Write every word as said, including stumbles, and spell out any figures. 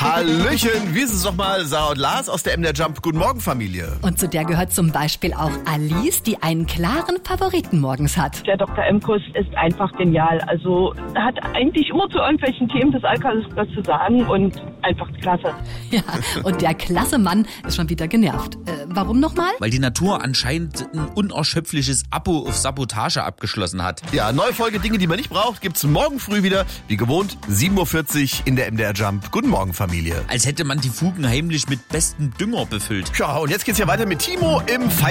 Hallöchen, wir sind es nochmal, Sarah und Lars aus der M D R Jump. Guten Morgen, Familie. Und zu der gehört zum Beispiel auch Alice, die einen klaren Favoriten morgens hat. Der Doktor Emkus ist einfach genial. Also er hat eigentlich immer zu irgendwelchen Themen des Alltags was zu sagen und einfach klasse. Ja, und der klasse Mann ist schon wieder genervt. Äh, warum nochmal? Weil die Natur anscheinend ein unerschöpfliches Abo auf Sabotage abgeschlossen hat. Ja, neue Folge Dinge, die man nicht braucht, gibt's morgen früh wieder. Wie gewohnt, sieben Uhr vierzig in der M D R Jump. Guten Morgen, Familie. Als hätte man die Fugen heimlich mit bestem Dünger befüllt. Ja, und jetzt geht's ja weiter mit Timo im Feierabend.